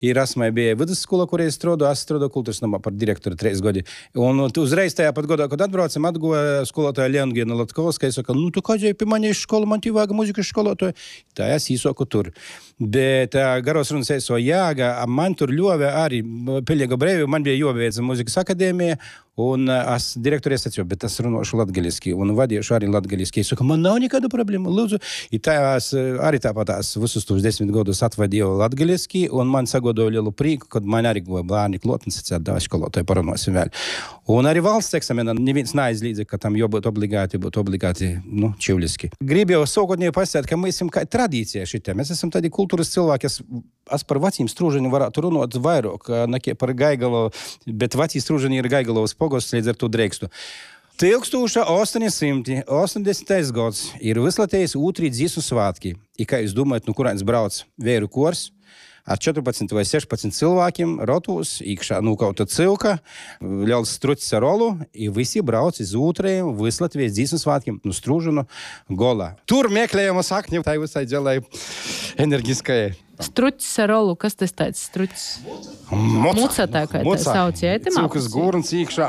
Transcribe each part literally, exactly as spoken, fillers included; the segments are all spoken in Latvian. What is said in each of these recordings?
Ir asmai bija vidusskola, kur es strādāju, es strādāju kultūras namā par direktoru trīs gadi. Un uzreiz tajā pat gadā, kad atbraucam, atgoja skolotāja Leongina Latkovska, es saku, nu, tu kādzēji pie mani iz skolu, man tī vāga muzikas skolotāja. Tā es īsoku tur. Bet garos runas es so jāga, man tur ļove arī, pilnīga brīvi, man bija jābeidz muzikas akadēmija, un es direktories atceru, bet es runāšu latgaliski, un vadīšu arī latgaliski. Es saku, man nav nekādu problēmu, lūdzu. I tā es arī tāpat es visus tos desmit gadus atvadīju latgaliski, un man sagodoju lielu prīku, kad man arī goja bērni klotni, sacīja, da, skolotāji parunāsim vēl. Un arī valsts eksamena neviens neaizlīdza, ka tam jābūt obligāti, būt obligāti, nu, čivliski. Gribēju sākotnēji pasēt, ka mēs esam kā tradīcija šitā. Mēs esam tādi kultūras cilvēki, es, es par veciem strūženi varētu runāt vairāk, nekā par Gaigalo, bet vecī strūženi ir Gaigalovas pogosts, līdz ar to drēkstu. tūkstoš astoņsimt osemdesmitais gads ir Vislatvijas ūtrī dziesmu svētki. I kā jūs domājat, nu kurāns brauc vēru kors? Ar četrpadsmit vai sešpadsmit cilvēkiem rotos, iekšā nūkauta cilka, liels strucis ar rolu, i visi brauc iz ūtrējiem Vislatvijas dziesmu svētkiem, nu strūženu golā. Tur meklējama sakņa, tā visai dzelai energiskai. Strucis ar rolu, kas tas tāds strucis? Muca tā kā tā sauc, jā, te Cilkas gurns iekšā.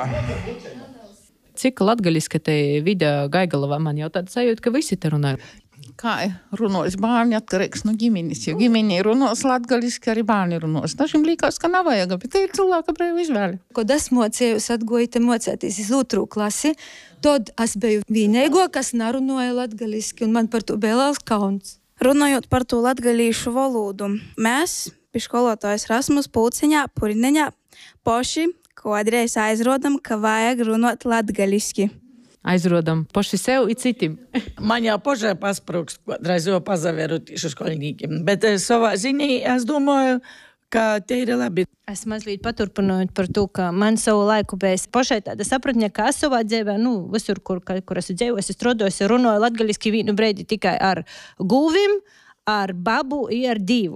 Cik latgaliski te video Gaigalovā man jau tāda sajūta, ka visi te runāja. Kā runos bērni atkarīgs no ģimenes, jo ģimeni runos latgaliski, arī bērni runos. Dažiem līkās, ka nav vajag, bet te ir cilvēka brīva izvēle. Kad es mocējos, atgoju te mocēties iz otru klasi, tad es biju vienīgo, kas nerunāja latgaliski, un man par to bija liels kauns. Runājot par to latgalīšu valodu, mēs, pie skolotājs Rasmus Pulciņā, Purineņā, poši kodreiz aizrodam, ka vajag runāt latgaliski. Aizrodam paši sev i citim. Man jau požai pasprūks, kodreiz jau pazaveru tieši skolniekiem, bet savā ziņā es domāju, ka te ir labi. Es mazliet paturpinot par to, ka man savu laiku bija pašai tāda sapratņa, ka es savā dzīvē, nu, visur, kur, kur esmu dzīvojis, es strādājos, runāju latgaliski vienu breidi tikai ar gūvim, ar babu i ar divu.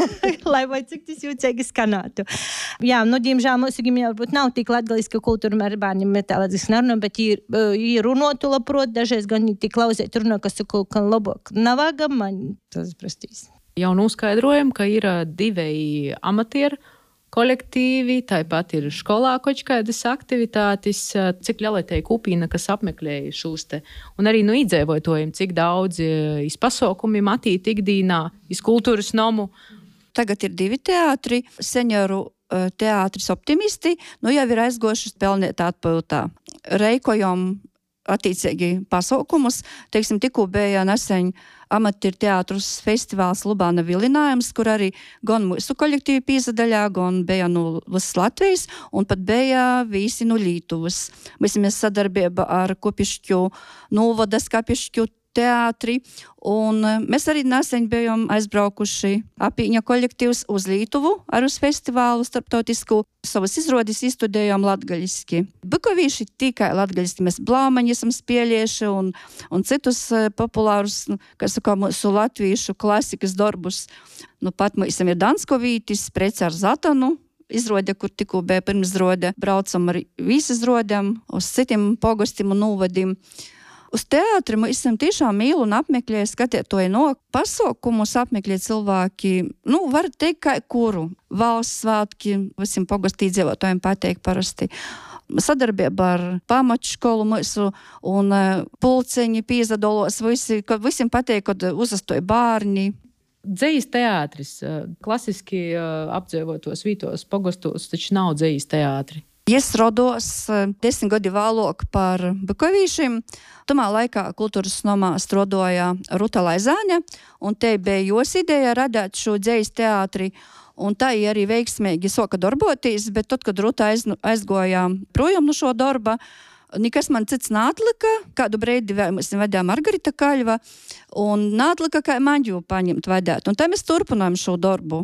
Lai vai cik tas jūcīgi skanātu. Jā, nu, diemžēl mūsu ģimene varbūt nav tik latgaliska kultūra, ar bērniem tā latgaliski nerunā, bet ir, ir runotu labprot, dažreiz gan tik klausēt runā, kas saku, ka labāk navaga, man tas prastīs. Jau noskaidrojam, ka ir divi amatieru kolektīvi, tāpat ir skolā kaut kādas aktivitātes, cik liela te kupīna, kas apmeklēja šos te, un arī no iedzīvotājiem, cik daudz iz pasaukumiem atīt ikdīnā, iz kultūras nomu. Tagad ir divi teātri, senioru teātris Optimisti, nu jau ir aizgojuši pelnīt atpiltā. Reikojam attiecīgi pasaukumus, teiksim, tikko bija nesen amatieru teātrus festivāls Lubāna vilinājums, kur arī gan mūsu kolektīvi pīzadaļā, gan bija no visas Latvijas, un pat bija visi no Lītuvas. Mēs mēs sadarbība ar Kupišķu, Nūvadas Kapišķu teātri, un mēs arī nesen bijām aizbraukuši apīņa kolektīvs uz Lītuvu, ar uz festivālu starptautisku, savas izrodes izstudējām latgaļiski. Bukovīši tikai latgaļiski, mēs blaumaņi esam spēlieši un, un citus populārus, kas saka, mūsu latviešu klasikas darbus. Nu, pat mēs esam ir Danskovītis, Prec ar Zatanu, izrode, kur tikko bija pirmizrode, braucam ar visizrodēm, uz citiem pogostim un nūvadim. Uz teātri mēs esam tiešām mīlu un apmeklēju, skatietoju no pasaukumus, apmeklēju cilvēki, nu, var teikt, kā kuru. Valsts svētki, visiem pogastī dzīvotājiem pateik parasti. Sadarbība ar pamatškolu mūsu un pulceņi pīzadolos, visi, ka visiem pateik, kad uzastoja bārni. Dzejas teātris, klasiski apdzīvotos vītos pogastos, taču nav dzejas teātri. Es rodos desmit gadi vēlāk par Bukovīšiem. Tomā laikā kultūras nomā strādāja Ruta Laizāņa, un te bija jos ideja radīt šo dzejas teātri, un tā arī veiksmīgi soka darboties, bet tad, kad Ruta aiz, aizgoja projām no šo darba, nekas man cits nātlika, kādu breidi mēs vedām Margarita Kaļva, un nātlika, kā man jau paņemt vedēt, un tā mēs turpinājam šo darbu.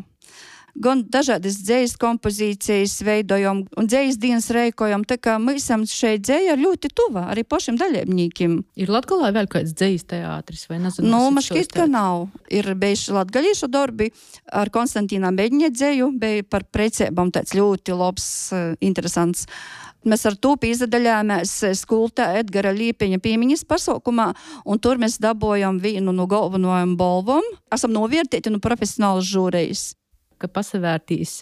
Gan dažādas dzejas kompozīcijas veidojam un dzejas dienas reikojam, tā kā mēs esam šeit dzeja ļoti tuva, arī pašiem dalībniekiem. Ir Latgalā vēl kāds dzejas teātris, vai nezinu? Nu, man šķiet, ka nav. Ir bijuši latgalīšu darbi ar Konstantīnā Beģņa dzeju, bija par precībām tāds ļoti labs, interesants. Mēs ar to pīzadaļāmies skultā Edgara Līpeņa piemiņas pasaukumā, un tur mēs dabojam vienu no galvenajām balvom. Esam novērtēti no profesionālas žūrejas. ka pasavērtīs